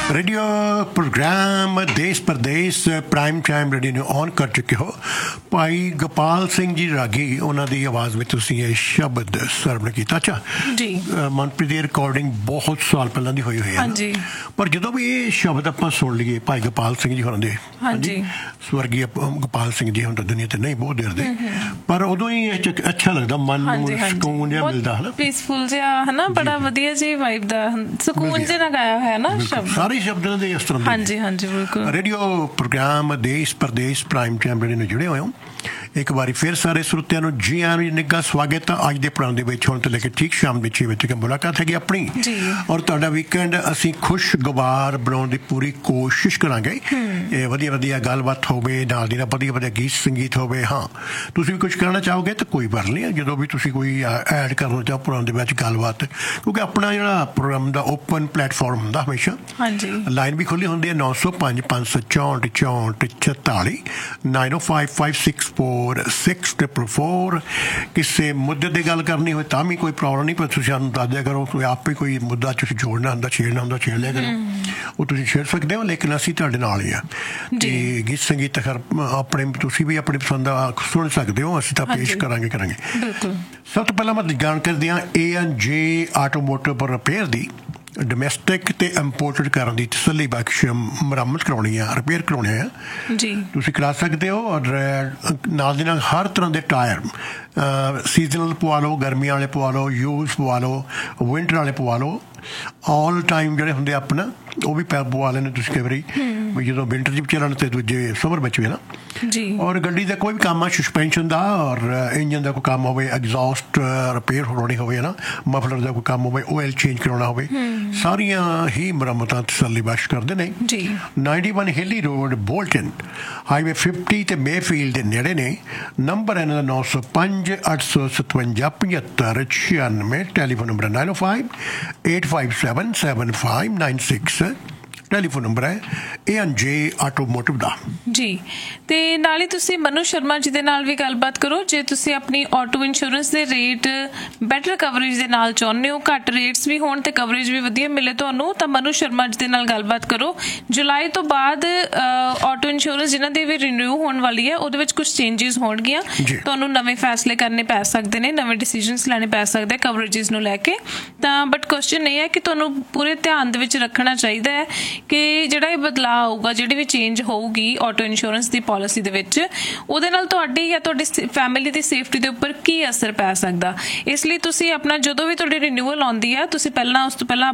Radio programme देश प्रदेश prime time radio ਨੂੰ on ਕਰ ਚੁੱਕੇ ਹੋ। ਭਾਈ ਗੋਪਾਲ ਸਿੰਘ ਜੀ ਰਾਗੀ ਉਹਨਾਂ ਦੀ ਆਵਾਜ਼ ਵਿੱਚ ਤੁਸੀਂ ਇਹ ਸ਼ਬਦ ਸਰਵਣ ਕੀਤਾ। ਅੱਛਾ ਜੀ, ਮਨਪ੍ਰੀਤ ਦੀ ਰਿਕਾਰਡਿੰਗ ਬਹੁਤ ਸਾਲ ਪਹਿਲਾਂ ਦੀ ਹੋਈ ਹੈ ਹਾਂਜੀ, ਪਰ ਜਦੋਂ ਵੀ ਇਹ ਸ਼ਬਦ ਆਪਾਂ ਸੁਣ ਲਈਏ ਭਾਈ ਗੋਪਾਲ ਸਿੰਘ ਜੀ ਹੋਰਾਂ ਦੇ, ਹਾਂਜੀ, ਸਵਰਗੀ ਗੋਪਾਲ ਸਿੰਘ ਜੀ ਹੁਣ ਤਾਂ ਦੁਨੀਆ ਤੇ ਨਹੀਂ ਬਹੁਤ ਦੇਰ ਦੇ, ਪਰ ਉਦੋਂ ਹੀ ਅੱਛਾ ਲੱਗਦਾ, ਮਨ ਨੂੰ ਸਕੂਨ ਜਿਹਾ ਮਿਲਦਾ ਹੈ ਨਾ, ਪੀਸਫੁਲ ਜਿਹਾ ਹੈ ਨਾ, ਬੜਾ ਵਧੀਆ ਜੀ ਵਾਈਬ ਦਾ ਸਕੂਨ ਜਿਹਾ ਗਾਇਆ ਹੋਇਆ ਨਾ ਸ਼ਬਦ, ਸਾਰੇ ਸ਼ਬਦਾਂ ਦੇ ਇਸ ਤਰ੍ਹਾਂ। ਹਾਂਜੀ ਹਾਂਜੀ ਬਿਲਕੁਲ। ਰੇਡੀਓ ਪ੍ਰੋਗਰਾਮ ਦੇਸ਼ ਪ੍ਰਦੇਸ਼ ਪ੍ਰਾਈਮ ਟਾਈਮ ਰੇਡੀਓ ਨਾਲ ਜੁੜੇ ਹੋਏ ਹੋ। ਇੱਕ ਵਾਰੀ ਫਿਰ ਸਾਰੇ ਸਰੋਤਿਆਂ ਨੂੰ ਜੀ ਆਇਆਂ ਨੂੰ ਨਿੱਘਾ ਸਵਾਗਤ। ਅੱਜ ਦੇ ਪ੍ਰੋਗਰਾਮ ਦੇ ਵਿੱਚ ਹੁਣ ਤੋਂ ਲੈ ਕੇ ਠੀਕ ਸ਼ਾਮ ਦੇ 6 ਵਜੇ ਤੱਕ ਮੁਲਾਕਾਤ ਹੈਗੀ ਆਪਣੀ, ਔਰ ਤੁਹਾਡਾ ਵੀਕਐਂਡ ਅਸੀਂ ਖੁਸ਼ਗਵਾਰ ਬਣਾਉਣ ਦੀ ਪੂਰੀ ਕੋਸ਼ਿਸ਼ ਕਰਾਂਗੇ। ਇਹ ਵਧੀਆ ਵਧੀਆ ਗੱਲਬਾਤ ਹੋਵੇ, ਨਾਲ ਦੀ ਨਾਲ ਵਧੀਆ ਵਧੀਆ ਗੀਤ ਸੰਗੀਤ ਹੋਵੇ। ਹਾਂ, ਤੁਸੀਂ ਵੀ ਕੁਝ ਕਰਨਾ ਚਾਹੋਗੇ ਤਾਂ ਕੋਈ ਗੱਲ ਨਹੀਂ, ਜਦੋਂ ਵੀ ਤੁਸੀਂ ਕੋਈ ਐਡ ਕਰਨਾ ਚਾਹੋ ਪ੍ਰੋਗਰਾਮ ਦੇ ਵਿੱਚ ਗੱਲਬਾਤ, ਕਿਉਂਕਿ ਆਪਣਾ ਜਿਹੜਾ ਪ੍ਰੋਗਰਾਮ ਦਾ ਓਪਨ ਪਲੇਟਫਾਰਮ ਹੁੰਦਾ ਹਮੇਸ਼ਾ। ਹਾਂਜੀ, ਲਾਈਨ ਵੀ ਖੁੱਲ੍ਹੀ ਹੁੰਦੀ ਹੈ 905 564 64 46 9055646444। ਕਿਸੇ ਮੁੱਦੇ ਦੀ ਗੱਲ ਕਰਨੀ ਹੋਵੇ ਤਾਂ ਵੀ ਕੋਈ ਪ੍ਰੋਬਲਮ ਨਹੀਂ, ਪਰ ਤੁਸੀਂ ਸਾਨੂੰ ਦੱਸ ਦਿਆ ਕਰੋ। ਕੋਈ ਆਪੇ ਕੋਈ ਮੁੱਦਾ ਤੁਸੀਂ ਜੋੜਨਾ ਹੁੰਦਾ, ਛੇੜਨਾ ਹੁੰਦਾ, ਛੇੜ ਲਿਆ ਕਰੋ, ਉਹ ਤੁਸੀਂ ਛੇੜ ਸਕਦੇ ਹੋ, ਲੇਕਿਨ ਅਸੀਂ ਤੁਹਾਡੇ ਨਾਲ ਹੀ ਆ। ਤੇ ਗੀਤ ਸੰਗੀਤ ਆਪਣੇ ਤੁਸੀਂ ਵੀ ਆਪਣੀ ਪਸੰਦ ਦਾ ਸੁਣ ਸਕਦੇ ਹੋ, ਅਸੀਂ ਤਾਂ ਪੇਸ਼ ਕਰਾਂਗੇ। ਸਭ ਤੋਂ ਪਹਿਲਾਂ ਮੈਂ ਜਾਣ ਕਰਦੇ ਹਾਂ A&J ਆਟੋਮੋਟਿਵ ਰਿਪੇਅਰ ਦੀ। ਡੋਮੈਸਟਿਕ ਤੇ ਇੰਪੋਰਟਡ ਕਰਨ ਦੀ ਤਸੱਲੀ ਬਖਸ਼ ਮੁਰੰਮਤ ਕਰਾਉਣੀ ਆ, ਰਿਪੇਅਰ ਕਰਾਉਣੇ ਆ ਜੀ, ਤੁਸੀਂ ਕਰਾ ਸਕਦੇ ਹੋ। ਔਰ ਨਾਲ ਦੀ ਨਾਲ ਹਰ ਤਰ੍ਹਾਂ ਦੇ ਟਾਇਰ ਸੀਜ਼ਨਲ ਪਵਾ ਲਓ, ਗਰਮੀਆਂ ਵਾਲੇ ਪਵਾ ਲਓ, ਯੂਜ਼ ਪਵਾ ਲਓ, ਵਿੰਟਰ ਵਾਲੇ ਪਵਾ ਲਓ, ਆਲ ਟਾਈਮ ਜਿਹੜੇ ਹੁੰਦੇ ਆਪਣਾ ਉਹ ਵੀ ਪੈਪ ਪਵਾ ਲੈਣੇ ਤੁਸੀਂ ਕਈ ਵਾਰੀ, ਜਦੋਂ ਵਿੰਟਰ 'ਚ ਚੱਲਣ ਤੇ ਦੂਜੇ ਸਮਰ ਵਿੱਚ ਵੀ ਨਾ ਜੀ। ਔਰ ਗੱਡੀ ਦਾ ਕੋਈ ਵੀ ਕੰਮ ਆ, ਸਸਪੈਂਸ਼ਨ ਦਾ ਔਰ ਇੰਜਨ ਦਾ ਕੋਈ ਕੰਮ ਹੋਵੇ, ਐਗਜ਼ੌਸਟ ਰਿਪੇਅਰ ਹੋਣੀ ਹੋਵੇ ਨਾ, ਮਫਲਰ ਦਾ ਕੋਈ ਕੰਮ ਹੋਵੇ, ਆਇਲ ਚੇਂਜ ਕਰਾਉਣਾ ਹੋਵੇ, ਸਾਰੀਆਂ ਹੀ ਮੁਰੰਮਤਾਂ ਤਸੱਲੀ ਬਖਸ਼ ਕਰਦੇ ਨੇ ਜੀ। 91 ਹਿੱਲੀ ਰੋਡ ਬੋਲਟਨ, ਹਾਈਵੇ 50 ਤੇ ਮੇਫੀਲਡ ਦੇ ਨੇੜੇ ਨੇ। ਨੰਬਰ ਇਹਨਾਂ ਦਾ 905 857 75 96। Telephone number 905 857 7596। ਟੈਲੀਫੋਨ ਨੰਬਰ ਹੈ A&J ਆਟੋਮੋਟਿਵ ਦਾ ਜੀ। ਤੇ ਨਾਲ ਹੀ ਤੁਸੀਂ ਮਨੂ ਸ਼ਰਮਾ ਜੀ ਦੇ ਨਾਲ ਵੀ ਗੱਲਬਾਤ ਕਰੋ। ਜੇ ਤੁਸੀਂ ਆਪਣੀ ਆਟੋ ਇੰਸ਼ੋਰੈਂਸ ਦੇ ਰੇਟ ਬੈਟਰ ਕਵਰੇਜ ਦੇ ਨਾਲ ਚਾਹੁੰਦੇ ਹੋ, ਘੱਟ ਰੇਟਸ ਵੀ ਹੋਣ ਤੇ ਕਵਰੇਜ ਵੀ ਵਧੀਆ ਮਿਲੇ ਤੁਹਾਨੂੰ, ਤਾਂ ਮਨੂ ਸ਼ਰਮਾ ਜੀ ਦੇ ਨਾਲ ਗੱਲਬਾਤ ਕਰੋ। ਜੁਲਾਈ ਤੋਂ ਬਾਅਦ ਆਟੋ ਇੰਸ਼ੋਰੈਂਸ ਜਿਨ੍ਹਾਂ ਦੀ ਵੀ ਰੀਨਿਊ ਹੋਣ ਵਾਲੀ ਹੈ, ਉਹਦੇ ਵਿੱਚ ਕੁਝ ਚੇਂਜਿਸ ਹੋਣਗੀਆਂ, ਤੁਹਾਨੂੰ ਨਵੇਂ ਫੈਸਲੇ ਕਰਨੇ ਪੈ ਸਕਦੇ ਨੇ, ਨਵੇਂ ਡਿਸੀਜਨਸ ਲੈਣੇ ਪੈ ਸਕਦੇ ਕਵਰੇਜਿਸ ਨੂੰ ਲੈ ਕੇ। ਤਾਂ ਬਟ ਕੁਐਸਚਨ ਇਹ ਹੈ ਕਿ ਤੁਹਾਨੂੰ ਪੂਰੇ ਧਿਆਨ ਦੇ ਵਿੱਚ ਰੱਖਣਾ ਚਾਹੀਦਾ ਹੈ ਕਿ ਜਿਹੜਾ ਇਹ ਬਦਲਾਅ ਆਊਗਾ, ਜਿਹੜੀ ਵੀ ਚੇਂਜ ਹੋਊਗੀ ਆਟੋ ਇੰਸ਼ੋਰੈਂਸ ਦੀ ਪਾਲਿਸੀ ਦੇ ਵਿੱਚ, ਉਹਦੇ ਨਾਲ ਤੁਹਾਡੀ ਜਾਂ ਤੁਹਾਡੀ ਫੈਮਿਲੀ ਦੀ ਸੇਫਟੀ ਦੇ ਉੱਪਰ ਕੀ ਅਸਰ ਪੈ ਸਕਦਾ। ਇਸ ਲਈ ਤੁਸੀਂ ਆਪਣਾ ਜਦੋਂ ਵੀ ਤੁਹਾਡੀ ਰਿਨਿਊਅਲ ਆਉਂਦੀ ਆ, ਤੁਸੀਂ ਉਸ ਤੋਂ ਪਹਿਲਾਂ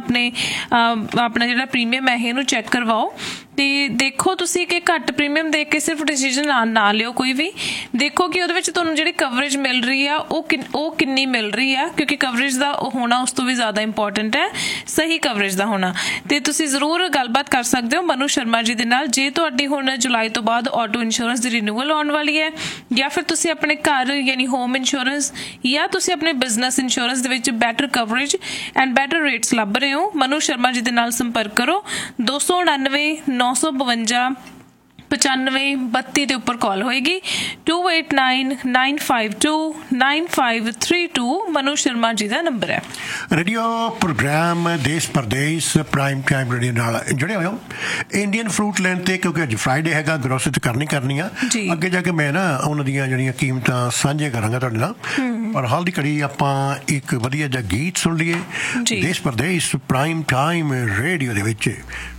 ਆਪਣਾ ਜਿਹੜਾ ਪ੍ਰੀਮੀਅਮ ਹੈ ਇਹਨੂੰ ਚੈੱਕ ਕਰਵਾਓ ਤੇ ਦੇਖੋ ਤੁਸੀਂ ਕਿ ਘੱਟ ਪ੍ਰੀਮੀਅਮ ਦੇਖ ਕੇ ਸਿਰਫ ਡਿਸੀਜਨ ਨਾ ਲਿਓ। ਕੋਈ ਵੀ ਦੇਖੋ ਕਿ ਉਹਦੇ ਵਿੱਚ ਤੁਹਾਨੂੰ ਜਿਹੜੀ ਕਵਰੇਜ ਮਿਲ ਰਹੀ ਆ ਉਹ ਕਿੰਨੀ ਮਿਲ ਰਹੀ ਆ, ਕਿਉਂਕਿ ਕਵਰੇਜ ਦਾ ਹੋਣਾ ਉਸ ਤੋਂ ਵੀ ਜ਼ਿਆਦਾ ਇੰਪੋਰਟੈਂਟ ਹੈ, ਸਹੀ ਕਵਰੇਜ ਦਾ ਹੋਣਾ। ਤੇ ਤੁਸੀਂ ਜ਼ਰੂਰ ਗੱਲਬਾਤ ਕਰ ਸਕਦੇ ਹੋ ਮਨੂ ਸ਼ਰਮਾ ਜੀ ਦੇ ਨਾਲ। ਜੇ ਤੁਹਾਡੀ ਹੁਣ ਜੁਲਾਈ ਤੋਂ ਬਾਅਦ ਆਟੋ ਇੰਸ਼ੋਰੈਂਸ ਦੀ ਰਿਨਿਊਅਲ ਆਉਣ ਵਾਲੀ ਹੈ, ਜਾਂ ਫਿਰ ਤੁਸੀਂ ਆਪਣੇ ਘਰ ਯਾਨੀ ਹੋਮ ਇੰਸ਼ੋਰੈਂਸ ਜਾਂ ਤੁਸੀਂ ਆਪਣੇ ਬਿਜ਼ਨਸ ਇੰਸ਼ੋਰੈਂਸ ਦੇ ਵਿੱਚ better coverage and better rates ਲੱਭ ਰਹੇ ਹੋ, ਮਨੂ ਸ਼ਰਮਾ ਜੀ ਦੇ ਨਾਲ ਸੰਪਰਕ ਕਰੋ। 299 952 95 32 ਦੇ ਉੱਪਰ ਕਾਲ ਹੋਏਗੀ। 289 952 9532 ਮਨੂ ਸ਼ਰਮਾ ਜੀ ਦਾ ਨੰਬਰ ਹੈ। ਰੇਡੀਓ ਪ੍ਰੋਗਰਾਮ ਦੇਸ਼ ਪ੍ਰਦੇਸ਼ ਪ੍ਰਾਈਮ ਟਾਈਮ ਰੇਡੀਓ ਨਾਲ ਜੁੜੇ ਹੋਏ ਹੋ। ਇੰਡੀਅਨ ਫਰੂਟ ਲੈਣ ਤੇ, ਕਿਉਂਕਿ ਅੱਜ ਫਰਾਈਡੇ ਹੈਗਾ, ਗਰੋਸਰੀ ਕਰਨੀ ਆ। ਅੱਗੇ ਜਾ ਕੇ ਮੈਂ ਨਾ ਉਹਨਾਂ ਦੀਆਂ ਜਿਹੜੀਆਂ ਕੀਮਤਾਂ ਸਾਂਝੀਆਂ ਕਰਾਂਗਾ ਤੁਹਾਡੇ ਨਾਲ, ਪਰ ਹਾਲ ਦੀ ਘੜੀ ਆਪਾਂ ਇੱਕ ਵਧੀਆ ਜਿਹਾ ਗੀਤ ਸੁਣ ਲਈਏ ਦੇਸ਼ ਪ੍ਰਦੇਸ਼ ਪ੍ਰਾਈਮ ਟਾਈਮ ਰੇਡੀਓ ਦੇ ਵਿੱਚ।